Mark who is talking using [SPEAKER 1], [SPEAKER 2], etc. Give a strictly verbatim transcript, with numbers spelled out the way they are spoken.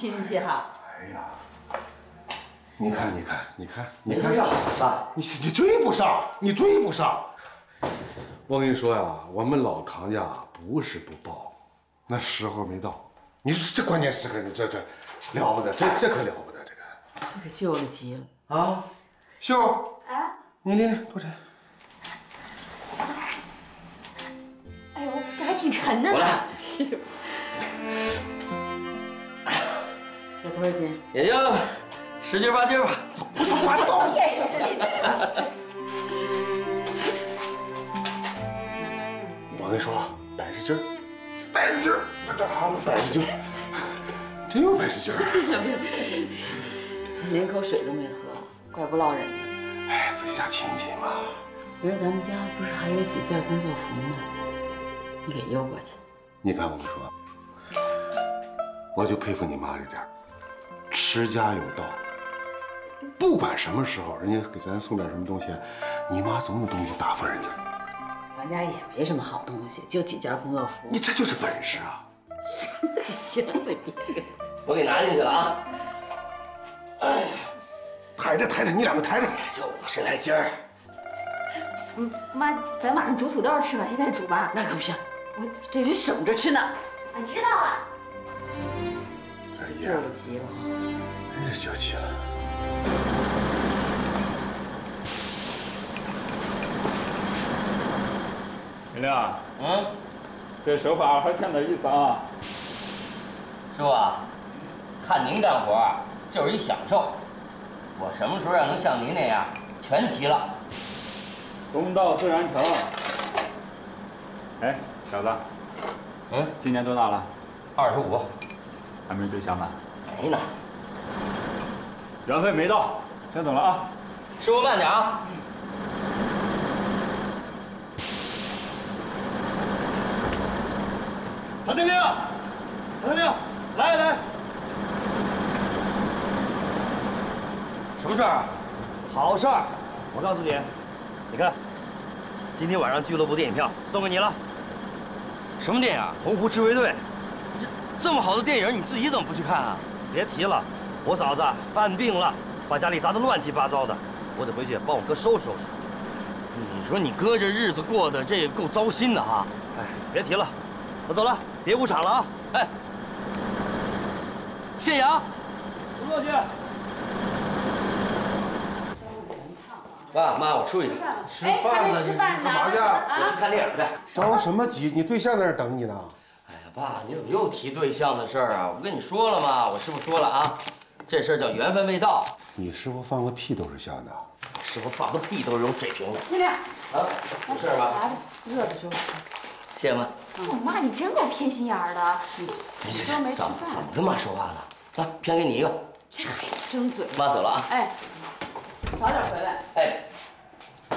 [SPEAKER 1] 亲戚哈。
[SPEAKER 2] 哎呀，你看，你看，你看，你看，
[SPEAKER 3] 爸，
[SPEAKER 2] 你你追不上，你追不上。我跟你说呀，我们老唐家不是不报，那时候没到。你说这关键时刻，你这这了不得，这这可了不得，这个。
[SPEAKER 1] 这可救了急了
[SPEAKER 2] 啊，秀儿，啊，你拎拎多沉。
[SPEAKER 1] 哎呦，这还挺沉的呢。
[SPEAKER 3] 我来。
[SPEAKER 1] 有多少斤？
[SPEAKER 3] 也就十斤八斤吧。
[SPEAKER 2] 胡说八道！
[SPEAKER 1] 演戏。
[SPEAKER 2] 我跟你说，百十斤儿，百十斤儿，这好了，百十斤儿，真有百十斤儿。
[SPEAKER 1] 连口水都没喝，怪不落人的。
[SPEAKER 2] 哎，自己家亲戚嘛。
[SPEAKER 1] 明儿咱们家不是还有几件工作服吗？你给邮过去。
[SPEAKER 2] 你看，我跟你说，我就佩服你妈这点儿，持家有道。不管什么时候，人家给咱送点什么东西，你妈总有东西答复人家。
[SPEAKER 1] 咱家也没什么好东西，就几件工作服。
[SPEAKER 2] 你这就是本事啊！
[SPEAKER 1] 什么就行了，别。
[SPEAKER 3] 我给拿进去了啊。
[SPEAKER 2] 哎呀，抬着抬着，你两个抬着，
[SPEAKER 3] 就五十来斤儿。
[SPEAKER 4] 嗯，妈，咱晚上煮土豆吃吧，现在煮吧。
[SPEAKER 1] 那可不行，我这得省着吃呢。
[SPEAKER 4] 俺知道了。
[SPEAKER 1] 救了急了，
[SPEAKER 2] 真是救急了。
[SPEAKER 5] 明亮，
[SPEAKER 3] 嗯，
[SPEAKER 5] 这手法还挺点意思啊。
[SPEAKER 3] 师傅啊，看您干活就是一享受。我什么时候要能像您那样全齐了？
[SPEAKER 5] 功到自然成。哎，小子，
[SPEAKER 3] 嗯，
[SPEAKER 5] 今年多大了？
[SPEAKER 3] 二十五，
[SPEAKER 5] 还没对象吧？
[SPEAKER 3] 没呢。
[SPEAKER 5] 缘分没到，先走了啊。
[SPEAKER 3] 师傅慢点啊。
[SPEAKER 5] 唐天明，唐天明，来来。
[SPEAKER 3] 什么事儿啊？
[SPEAKER 6] 好事儿！我告诉你，你看，今天晚上俱乐部电影票送给你了。
[SPEAKER 3] 什么电影？
[SPEAKER 6] 《洪湖赤卫队》。
[SPEAKER 3] 这这么好的电影，你自己怎么不去看啊？
[SPEAKER 6] 别提了，我嫂子犯病了，把家里砸得乱七八糟的，我得回去帮我哥收拾收拾。
[SPEAKER 3] 你说你哥这日子过得这也够糟心的哈。
[SPEAKER 6] 哎，别提了，我走了，别误场了啊！
[SPEAKER 3] 哎，谢阳，
[SPEAKER 6] 不客气。
[SPEAKER 3] 爸妈，我出去去。
[SPEAKER 2] 吃饭呢？你干嘛去？
[SPEAKER 3] 我去看电影去。
[SPEAKER 2] 着什么急？你对象在那儿等你呢。
[SPEAKER 3] 哎呀，爸，你怎么又提对象的事儿啊？我跟你说了嘛，我师傅说了啊，这事儿叫缘分未到。
[SPEAKER 2] 你师傅放个屁都是香的。
[SPEAKER 3] 师傅放个屁都是有水平的。
[SPEAKER 1] 天亮
[SPEAKER 3] 啊，有事吧？
[SPEAKER 1] 拿着，热的就吃。
[SPEAKER 3] 谢谢妈。
[SPEAKER 4] 我妈，你真够偏心眼儿的。
[SPEAKER 3] 你这怎么怎么跟妈说话呢？来，偏给你一个。
[SPEAKER 1] 这孩子争嘴。
[SPEAKER 3] 妈走了啊。
[SPEAKER 1] 哎，早点回来。
[SPEAKER 3] 哎。